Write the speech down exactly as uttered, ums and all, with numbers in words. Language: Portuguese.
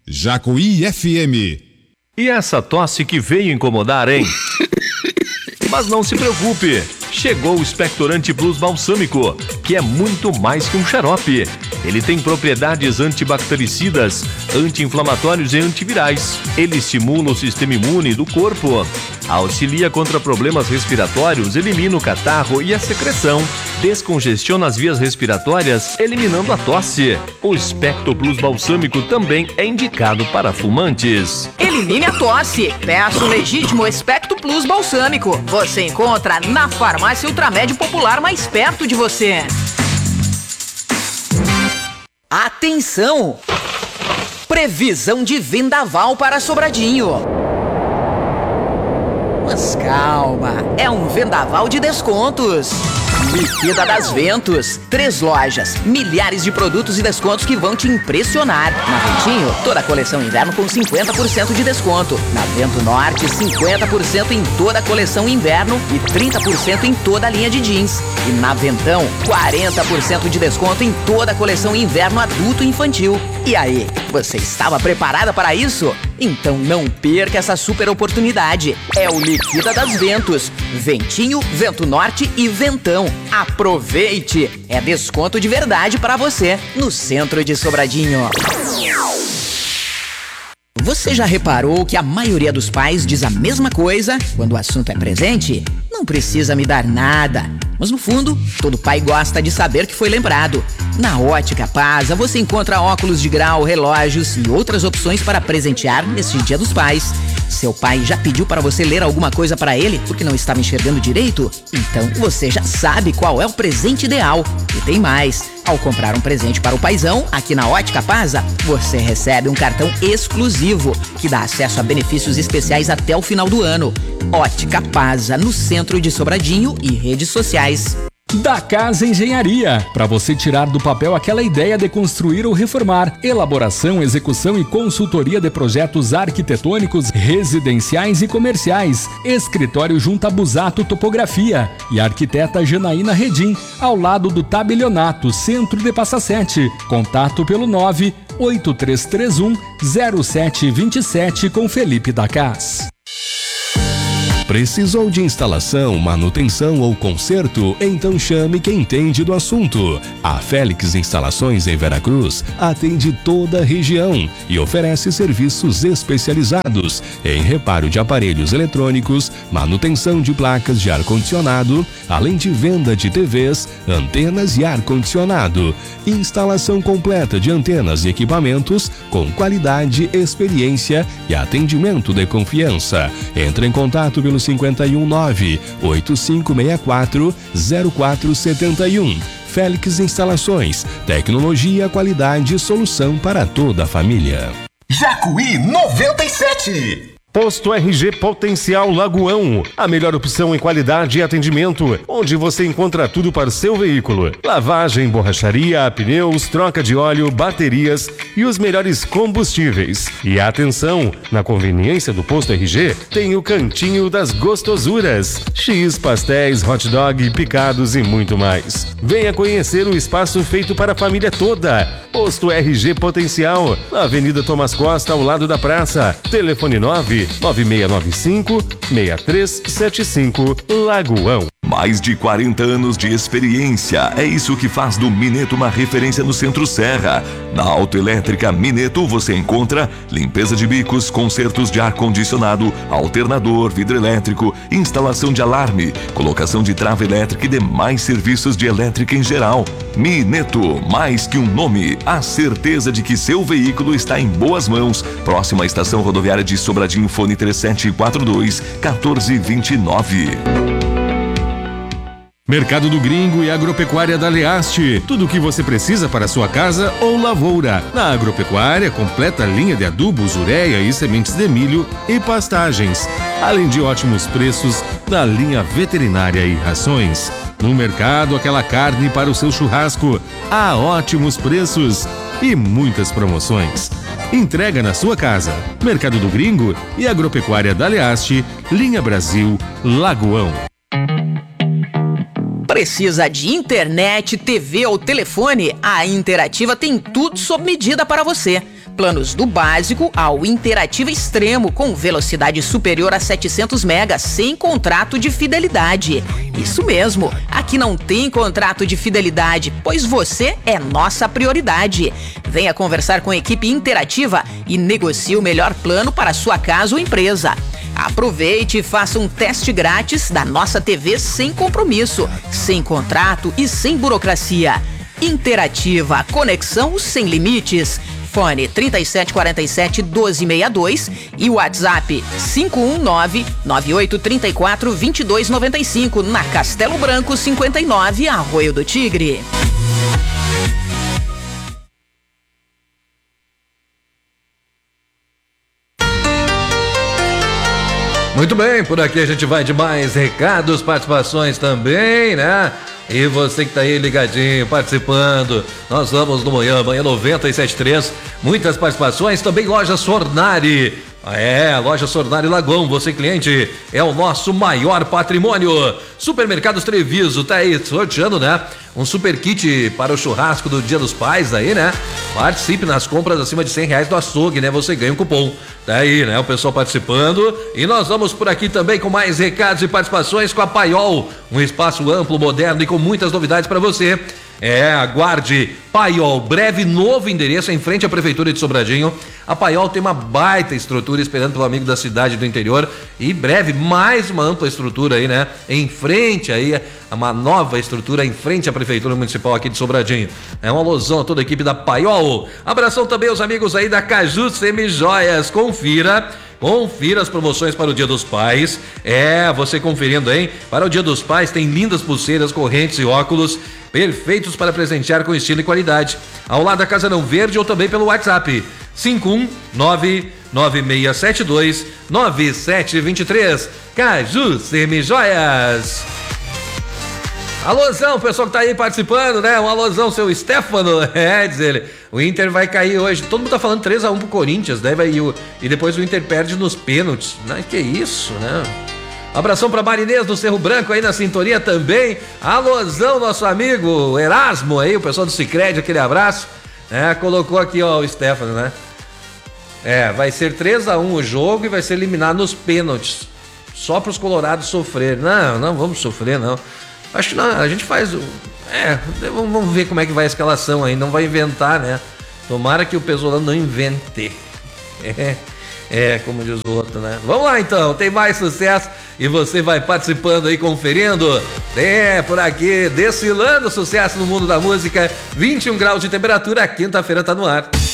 Jacuí F M. E essa tosse que veio incomodar, hein? Mas não se preocupe, chegou o Expectorante Plus Balsâmico, que é muito mais que um xarope. Ele tem propriedades antibactericidas, anti-inflamatórios e antivirais. Ele estimula o sistema imune do corpo, auxilia contra problemas respiratórios, elimina o catarro e a secreção, descongestiona as vias respiratórias, eliminando a tosse. O Expecto Plus Balsâmico também é indicado para fumantes. Elimine a tosse. Peça o legítimo Expecto Plus Balsâmico. Você encontra na farmácia Ultramed Popular mais perto de você. Atenção! Previsão de vendaval para Sobradinho. Mas calma, é um vendaval de descontos. Liquida das Ventos. Três lojas, milhares de produtos e descontos que vão te impressionar. Na Ventinho, toda a coleção inverno com cinquenta por cento de desconto. Na Vento Norte, cinquenta por cento em toda a coleção inverno e trinta por cento em toda a linha de jeans. E na Ventão, quarenta por cento de desconto em toda a coleção inverno adulto e infantil. E aí, você estava preparada para isso? Então não perca essa super oportunidade. É o Liquida das Ventos. Ventinho, Vento Norte e Ventão. Aproveite! É desconto de verdade para você no centro de Sobradinho. Você já reparou que a maioria dos pais diz a mesma coisa quando o assunto é presente? Não precisa me dar nada. Mas no fundo, todo pai gosta de saber que foi lembrado. Na Ótica Pasa, você encontra óculos de grau, relógios e outras opções para presentear neste Dia dos Pais. Seu pai já pediu para você ler alguma coisa para ele porque não estava enxergando direito? Então você já sabe qual é o presente ideal. E tem mais. Ao comprar um presente para o paizão, aqui na Ótica Pasa, você recebe um cartão exclusivo que dá acesso a benefícios especiais até o final do ano. Ótica Pasa, no centro de Sobradinho e redes sociais. Da Casa Engenharia, para você tirar do papel aquela ideia de construir ou reformar. Elaboração, execução e consultoria de projetos arquitetônicos, residenciais e comerciais. Escritório junto a Busato Topografia e a arquiteta Janaína Redim, ao lado do Tabelionato, centro de Passa Sete. Contato pelo nove oito três três um zero sete dois sete com Felipe da Casa. Precisou de instalação, manutenção ou conserto? Então chame quem entende do assunto. A Félix Instalações em Veracruz atende toda a região e oferece serviços especializados em reparo de aparelhos eletrônicos, manutenção de placas de ar-condicionado, além de venda de T Vs, antenas e ar-condicionado. Instalação completa de antenas e equipamentos com qualidade, experiência e atendimento de confiança. Entre em contato pelo cinquenta e um nove oito cinco seis quatro zero quatro sete um. Félix Instalações, tecnologia, qualidade e solução para toda a família. Jacuí noventa e sete. Posto R G Potencial Lagoão, a melhor opção em qualidade e atendimento, onde você encontra tudo para o seu veículo. Lavagem, borracharia, pneus, troca de óleo, baterias e os melhores combustíveis. E atenção, na conveniência do Posto R G, tem o Cantinho das Gostosuras. X, pastéis, hot dog, picados e muito mais. Venha conhecer o espaço feito para a família toda. Posto R G Potencial, na Avenida Tomás Costa, ao lado da praça. Telefone nove nove seis nove cinco seis três sete cinco, Lagoão. Mais de quarenta anos de experiência, é isso que faz do Mineto uma referência no Centro-Serra. Na Autoelétrica Mineto você encontra limpeza de bicos, consertos de ar-condicionado, alternador, vidro elétrico, instalação de alarme, colocação de trava elétrica e demais serviços de elétrica em geral. Mineto, mais que um nome, a certeza de que seu veículo está em boas mãos. Próxima estação rodoviária de Sobradinho, fone três sete quatro dois um quatro dois nove. Mercado do Gringo e Agropecuária da Leaste. Tudo o que você precisa para sua casa ou lavoura. Na Agropecuária, completa linha de adubos, ureia e sementes de milho e pastagens. Além de ótimos preços na linha veterinária e rações. No mercado, aquela carne para o seu churrasco. Há ótimos preços e muitas promoções. Entrega na sua casa. Mercado do Gringo e Agropecuária da Leaste, linha Brasil, Lagoão. Precisa de internet, T V ou telefone? A Interativa tem tudo sob medida para você. Planos do básico ao Interativa Extremo, com velocidade superior a setecentos megas, sem contrato de fidelidade. Isso mesmo, aqui não tem contrato de fidelidade, pois você é nossa prioridade. Venha conversar com a equipe Interativa e negocie o melhor plano para sua casa ou empresa. Aproveite e faça um teste grátis da nossa T V sem compromisso, sem contrato e sem burocracia. Interativa, conexão sem limites. Fone trinta e sete quarenta e sete, doze sessenta e dois e WhatsApp cinco um nove, nove oito três quatro, dois dois nove cinco, na Castelo Branco cinquenta e nove, Arroio do Tigre. Muito bem, por aqui a gente vai de mais recados, participações também, né? E você que tá aí ligadinho, participando, nós vamos no Manhã, Manhã noventa e sete ponto três, muitas participações, também Loja Sornari. É, Loja Sornari Lagoão, você cliente, é o nosso maior patrimônio. Supermercados Treviso, tá aí sorteando, né? Um super kit para o churrasco do Dia dos Pais aí, né? Participe nas compras acima de cem reais do açougue, né? Você ganha um cupom. Tá aí, né? O pessoal participando. E nós vamos por aqui também com mais recados e participações com a Paiol. Um espaço amplo, moderno e com muitas novidades para você. É, aguarde Paiol, breve novo endereço em frente à Prefeitura de Sobradinho. A Paiol tem uma baita estrutura esperando pelo amigo da cidade do interior e breve mais uma ampla estrutura aí, né? Em frente aí, uma nova estrutura em frente à Prefeitura Municipal aqui de Sobradinho. É uma alusão a toda a equipe da Paiol. Abração também aos amigos aí da Caju Semijoias. Confira. Confira as promoções para o Dia dos Pais. É, você conferindo, hein? Para o Dia dos Pais tem lindas pulseiras, correntes e óculos perfeitos para presentear com estilo e qualidade. Ao lado da Casarão Verde ou também pelo WhatsApp cinco um nove, nove seis sete dois, nove sete dois três. Caju Semijoias. Alôzão, o pessoal que tá aí participando, né? Um alôzão, seu Stefano. É, diz ele. O Inter vai cair hoje. Todo mundo tá falando três a um pro Corinthians, né? E, o, e depois o Inter perde nos pênaltis. Né? Que isso, né? Abração pra Marinês do Cerro Branco aí na sintonia também. Alôzão, nosso amigo Erasmo aí, o pessoal do Sicredi, aquele abraço. É, colocou aqui, ó, o Stefano, né? É, vai ser três a um o jogo e vai ser eliminado nos pênaltis. Só pros colorados sofrer. Não, não vamos sofrer, não. Acho que não, a gente faz o... É, vamos ver como é que vai a escalação aí, não vai inventar, né? Tomara que o Pesolano não invente. É, é, como diz o outro, né? Vamos lá então, tem mais sucesso e você vai participando aí, conferindo. É, por aqui, desfilando sucesso no mundo da música, vinte e um graus de temperatura, quinta-feira tá no ar.